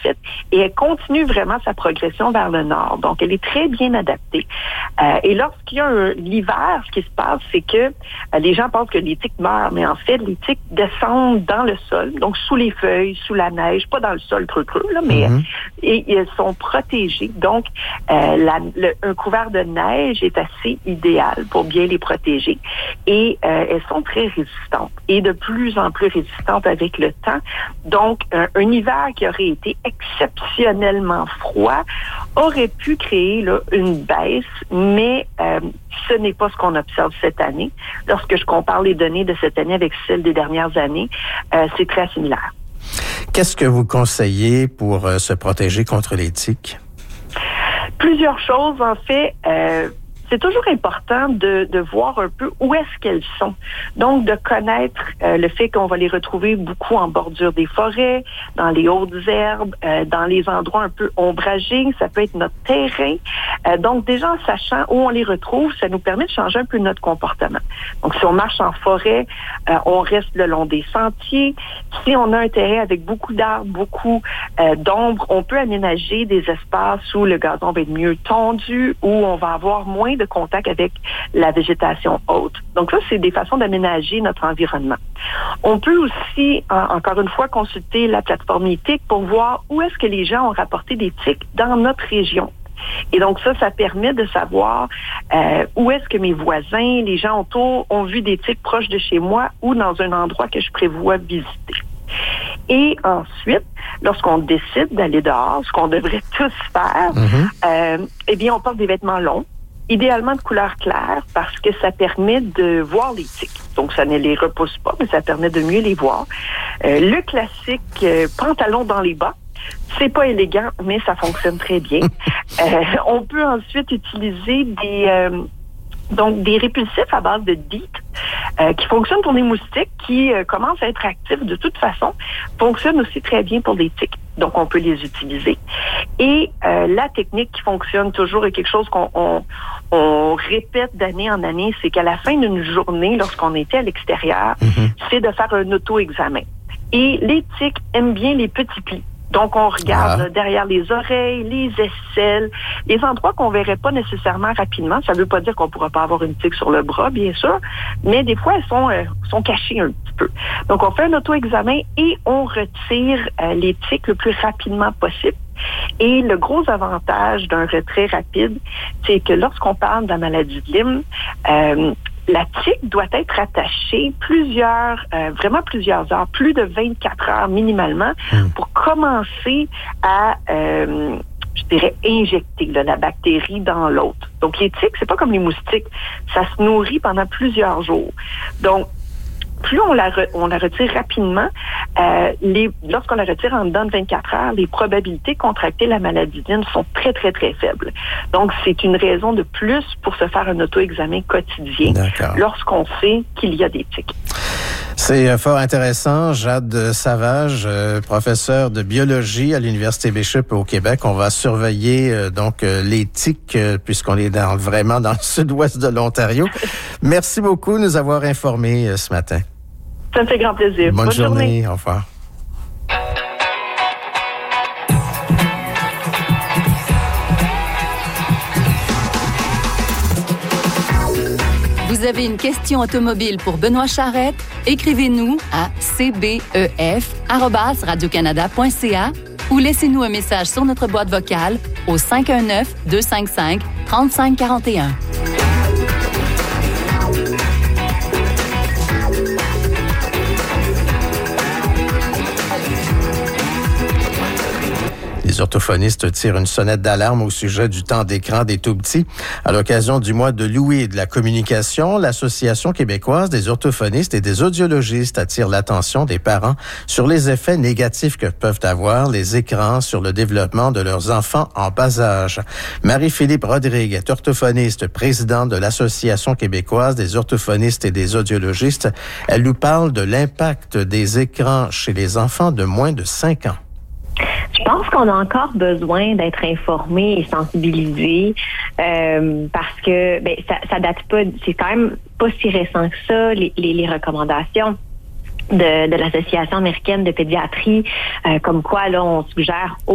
fait, et elle continue vraiment sa progression vers le nord. Donc, elle est très bien adaptée. Et lorsqu'il y a l'hiver, ce qui se passe, c'est que les gens pensent que les tiques meurent, mais en fait, les tiques descendent dans le sol, donc sous les feuilles, sous la neige, pas dans le sol creux, là, mais et elles sont protégées. Donc, un couvert de neige est assez idéal pour bien les protéger. Et elles sont très résistantes et de plus en plus résistantes avec le temps. Donc, un hiver qui aurait été exceptionnellement froid aurait pu créer là, une baisse, mais ce n'est pas ce qu'on observe cette année. Lorsque je compare les données de cette année avec celles des dernières années, c'est très similaire. Qu'est-ce que vous conseillez pour se protéger contre les tiques? Plusieurs choses, en fait. C'est toujours important de voir un peu où est-ce qu'elles sont. Donc, de connaître le fait qu'on va les retrouver beaucoup en bordure des forêts, dans les hautes herbes, dans les endroits un peu ombragés. Ça peut être notre terrain. Donc, déjà, en sachant où on les retrouve, ça nous permet de changer un peu notre comportement. Donc, si on marche en forêt, on reste le long des sentiers. Si on a un terrain avec beaucoup d'arbres, beaucoup d'ombre, on peut aménager des espaces où le gazon va être mieux tondu, où on va avoir moins de contact avec la végétation haute. Donc là, c'est des façons d'aménager notre environnement. On peut aussi, encore une fois, consulter la plateforme ITIC pour voir où est-ce que les gens ont rapporté des tiques dans notre région. Et donc ça permet de savoir où est-ce que mes voisins, les gens autour, ont vu des tiques proches de chez moi ou dans un endroit que je prévois visiter. Et ensuite, lorsqu'on décide d'aller dehors, ce qu'on devrait tous faire, eh bien, on porte des vêtements longs, idéalement de couleur claire, parce que ça permet de voir les tiques. Donc, ça ne les repousse pas, mais ça permet de mieux les voir. Le classique pantalon dans les bas, c'est pas élégant, mais ça fonctionne très bien. On peut ensuite utiliser des répulsifs à base de DEET qui fonctionnent pour les moustiques qui commencent à être actifs de toute façon, fonctionnent aussi très bien pour les tiques. Donc, on peut les utiliser. Et la technique qui fonctionne toujours est quelque chose qu'on répète d'année en année, c'est qu'à la fin d'une journée, lorsqu'on était à l'extérieur, c'est de faire un auto-examen. Et les tiques aiment bien les petits plis. Donc, on regarde là, derrière les oreilles, les aisselles, les endroits qu'on verrait pas nécessairement rapidement. Ça veut pas dire qu'on pourra pas avoir une tique sur le bras, bien sûr, mais des fois, elles sont cachées un petit peu. Donc, on fait un auto-examen et on retire les tiques le plus rapidement possible. Et le gros avantage d'un retrait rapide, c'est que lorsqu'on parle de la maladie de Lyme, la tique doit être attachée vraiment plusieurs heures, plus de 24 heures minimalement, pour commencer à, injecter la bactérie dans l'autre. Donc, les tiques, c'est pas comme les moustiques. Ça se nourrit pendant plusieurs jours. Donc, plus on la retire rapidement, lorsqu'on la retire en dedans de 24 heures, les probabilités de contracter la maladie de Lyme sont très, très, très faibles. Donc, c'est une raison de plus pour se faire un auto-examen quotidien lorsqu'on sait qu'il y a des tiques. C'est fort intéressant. Jade Savage, professeure de biologie à l'Université Bishop au Québec. On va surveiller les tiques puisqu'on est vraiment dans le sud-ouest de l'Ontario. Merci beaucoup de nous avoir informés ce matin. Ça me fait grand plaisir. Bonne journée. Au revoir. Vous avez une question automobile pour Benoît Charette? Écrivez-nous à cbef@radiocanada.ca ou laissez-nous un message sur notre boîte vocale au 519-255-3541. Les orthophonistes tirent une sonnette d'alarme au sujet du temps d'écran des tout-petits. À l'occasion du mois de l'ouïe et de la communication, l'Association québécoise des orthophonistes et des audiologistes attire l'attention des parents sur les effets négatifs que peuvent avoir les écrans sur le développement de leurs enfants en bas âge. Marie-Philippe Rodrigue est orthophoniste, présidente de l'Association québécoise des orthophonistes et des audiologistes. Elle nous parle de l'impact des écrans chez les enfants de moins de 5 ans. Je pense qu'on a encore besoin d'être informé et sensibilisé parce que ça date pas, c'est quand même pas si récent que ça, les recommandations de l'Association américaine de pédiatrie, comme quoi là on suggère